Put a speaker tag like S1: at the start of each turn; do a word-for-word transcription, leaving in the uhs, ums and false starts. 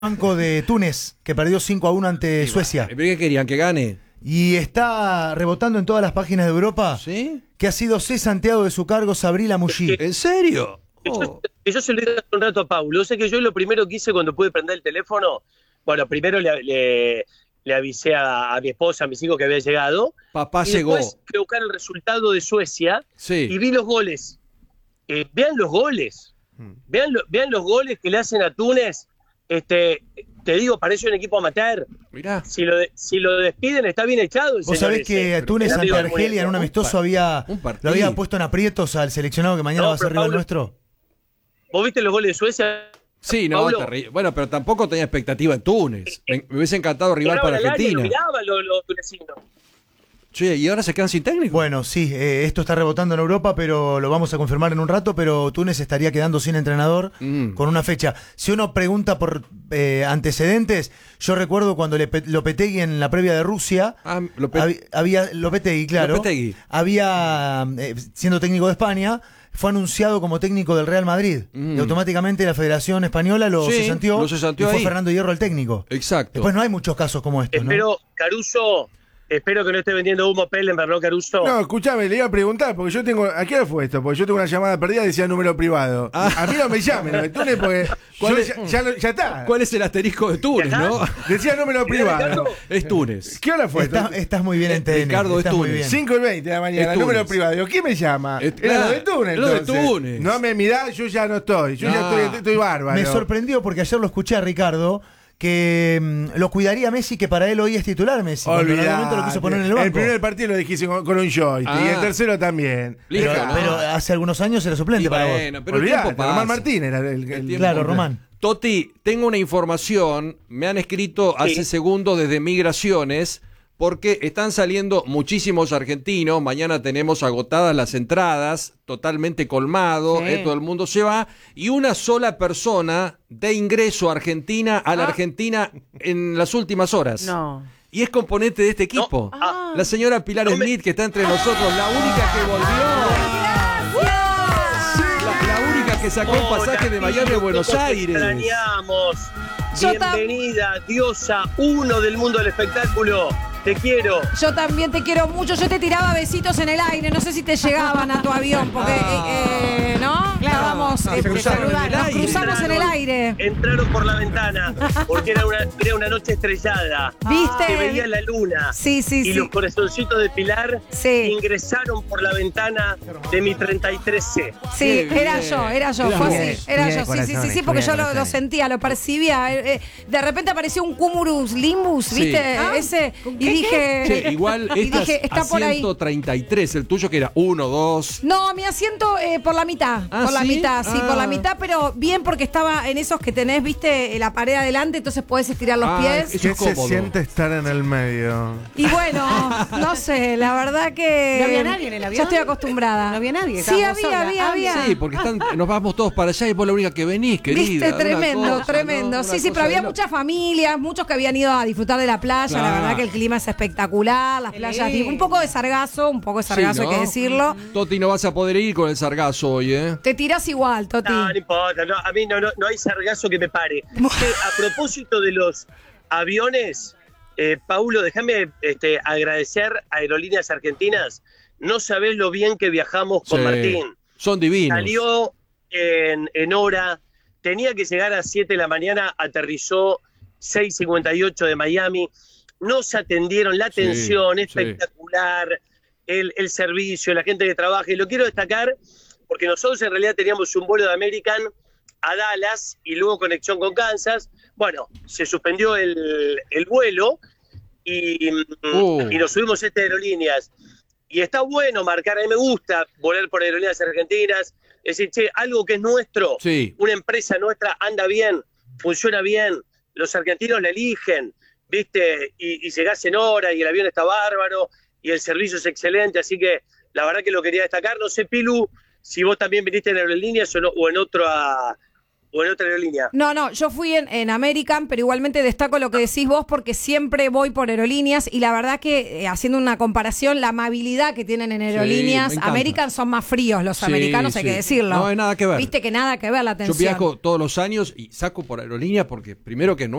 S1: Banco de Túnez, que perdió cinco a uno ante Suecia.
S2: ¿Pero qué querían? ¿Que gane?
S1: Y está rebotando en todas las páginas de Europa.
S2: ¿Sí?
S1: Que ha sido cesanteado de su cargo Sabril Amouchi.
S2: ¿En serio?
S3: Oh. Yo, yo se lo dije un rato a Paulo. O sea que yo lo primero que hice cuando pude prender el teléfono, bueno, primero le, le, le avisé a, a mi esposa, a mis hijos que había llegado.
S2: Papá
S3: y
S2: llegó.
S3: Después fui a buscar el resultado de Suecia
S2: sí.
S3: y vi los goles. Eh, vean los goles. Hmm. Vean, lo, vean los goles que le hacen a Túnez. Este, te digo, parece un equipo amateur.
S2: Mirá.
S3: Si lo, de, si lo despiden, está bien echado.
S1: Vos sabés que ese, Túnez ante Argelia en un amistoso un había, lo había puesto en aprietos al seleccionado que mañana no, va a ser rival nuestro.
S3: ¿Vos viste los goles de Suecia?
S2: Sí, no, terrible. Bueno, pero tampoco tenía expectativa en Túnez. Me, me hubiese encantado rival para Argentina.
S3: Miraban los, los tunecinos.
S2: Che, ¿y ahora se quedan sin técnico?
S1: Bueno, sí, eh, esto está rebotando en Europa, pero lo vamos a confirmar en un rato, pero Túnez estaría quedando sin entrenador mm. con una fecha. Si uno pregunta por eh, antecedentes, yo recuerdo cuando le, Lopetegui en la previa de Rusia,
S2: ah, Lopet...
S1: hab, había Lopetegui, claro,
S2: Lopetegui.
S1: había, eh, siendo técnico de España, fue anunciado como técnico del Real Madrid. Mm. Y automáticamente la Federación Española lo
S2: sí,
S1: cesanteó,
S2: lo cesanteó
S1: y fue
S2: ahí.
S1: Fernando Hierro el técnico.
S2: Exacto.
S1: Después no hay muchos casos como estos,
S3: Espero,
S1: ¿no?
S3: Caruso... Espero que no esté vendiendo humo Pellenberg, ¿no, Caruso?
S4: No, escúchame, le iba a preguntar, porque yo tengo... ¿A qué hora fue esto? Porque yo tengo una llamada perdida y decía número privado. Ah. A mí no me llamen, ¿no? De Túnez, porque
S2: ¿Cuál
S4: yo
S2: es?
S4: Ya, ya, ya está.
S2: ¿Cuál es el asterisco de Túnez, no?
S4: Decía número privado.
S2: Es Túnez.
S4: ¿Qué hora fue
S1: Está,
S4: esto?
S1: Estás muy bien en T N.
S2: Ricardo, es Túnez.
S4: cinco y veinte de la mañana, número privado. Digo, ¿quién me llama?
S2: Es,
S4: Era
S2: claro,
S4: lo de Túnez,
S2: lo de
S4: entonces.
S2: Túnez.
S4: No me mirá, yo ya no estoy. Yo no. ya estoy, estoy bárbaro.
S1: Me sorprendió porque ayer lo escuché a Ricardo que mmm, lo cuidaría Messi, que para él hoy es titular Messi. En el momento lo quiso poner en el banco.
S4: El primer partido lo dijiste con, con un joystick ah. y el tercero también.
S1: Pero,
S4: no.
S1: pero hace algunos años era suplente
S2: y
S1: para
S2: bueno,
S1: vos.
S2: Pero
S4: Olvidate, Román Martín era el, el,
S1: el Claro, Román.
S2: Toti, tengo una información, me han escrito hace sí. segundos desde Migraciones, porque están saliendo muchísimos argentinos, mañana tenemos agotadas las entradas, totalmente colmado, sí. eh, todo el mundo se va, y una sola persona de ingreso a Argentina, a la ah. Argentina en las últimas horas.
S5: No.
S2: Y es componente de este equipo.
S3: No. Ah.
S2: La señora Pilar no Smith, me... que está entre nosotros, la única que volvió. La, la única que sacó un pasaje de Miami a Buenos Aires.
S3: Extrañamos. Bienvenida, diosa uno del mundo del espectáculo. Te quiero.
S5: Yo también te quiero mucho. Yo te tiraba besitos en el aire. No sé si te llegaban a tu avión, porque, eh, eh, ¿no?
S2: Claro.
S5: Estábamos
S2: no,
S5: eh,
S2: cruzaron en el
S5: nos
S2: aire.
S5: cruzamos
S3: entraron,
S5: en el aire.
S3: Entraron por la ventana, porque era una, era una noche estrellada.
S5: ¿Viste?
S3: Se veía la luna.
S5: Sí, sí,
S3: y
S5: sí.
S3: Y los corazoncitos de Pilar
S5: sí.
S3: ingresaron por la ventana de mi treinta y tres C.
S5: Sí, era yo, era yo.
S4: Era
S5: fue
S4: bien,
S5: así. Era yo, sí, sí, sí, sí, porque yo lo, lo sentía, lo percibía. De repente apareció un cumulus limbus, ¿viste?
S2: Sí.
S5: Ah, Ese. Y dije...
S2: Che, igual estás
S5: dije, está
S2: a
S5: por ahí.
S2: ciento treinta y tres, el tuyo que era uno, dos.
S5: No, mi asiento eh, por la mitad.
S2: ¿Ah,
S5: por la
S2: sí?
S5: mitad, sí,
S2: ah.
S5: por la mitad, pero bien porque estaba en esos que tenés, viste, la pared adelante, entonces podés estirar los
S2: ah,
S5: pies.
S4: ¿Qué se siente estar en el medio?
S5: Y bueno, no sé, la verdad que...
S6: ¿No había nadie en el avión?
S5: Ya estoy acostumbrada.
S6: ¿No había nadie?
S5: Sí, había,
S6: sola.
S5: había,
S6: ah,
S5: había.
S2: Sí, porque están, nos vamos todos para allá y vos la única que venís, querida.
S5: Viste, tremendo,
S2: cosa,
S5: tremendo.
S2: ¿no?
S5: Sí, sí, pero había muchas familias, muchos que habían ido a disfrutar de la playa.
S2: Claro.
S5: La verdad que el clima es espectacular, las playas,
S6: Sí.
S5: un poco de sargazo, un poco de sargazo,
S2: Sí, ¿no?
S5: hay que decirlo.
S2: Toti, no vas a poder ir con el sargazo hoy, ¿eh?
S5: Te tirás igual, Toti.
S3: No, no importa, no, a mí no, no, no hay sargazo que me pare. Eh, a propósito de los aviones, eh, Paulo, déjame este, agradecer a Aerolíneas Argentinas. No sabés lo bien que viajamos con
S2: Sí,
S3: Martín.
S2: Son divinos.
S3: Salió en, en hora, tenía que llegar a siete de la mañana, aterrizó seis cincuenta y ocho de Miami. Nos atendieron, la atención
S2: sí,
S3: espectacular, sí. el, el servicio, la gente que trabaja. Y lo quiero destacar porque nosotros en realidad teníamos un vuelo de American a Dallas y luego conexión con Kansas. Bueno, se suspendió el, el vuelo y, uh. y nos subimos a estas aerolíneas. Y está bueno marcar, a mí me gusta volar por aerolíneas argentinas, es decir, che, algo que es nuestro,
S2: sí.
S3: una empresa nuestra anda bien, funciona bien, los argentinos la eligen, ¿viste? Y, y llegás en hora y el avión está bárbaro y el servicio es excelente, así que la verdad que lo quería destacar. No sé, Pilu, si vos también viniste en aerolíneas o, no, o en otro a, o en otra aerolínea?
S5: No, no, yo fui en, en American, pero igualmente destaco lo que decís vos porque siempre voy por aerolíneas y la verdad que eh, haciendo una comparación, la amabilidad que tienen en aerolíneas,
S2: Sí,
S5: American son más fríos los
S2: Sí,
S5: americanos, hay
S2: sí.
S5: que decirlo.
S2: No hay nada que ver.
S5: Viste que nada que ver la
S2: Yo
S5: atención.
S2: viajo todos los años y saco por aerolínea porque primero que no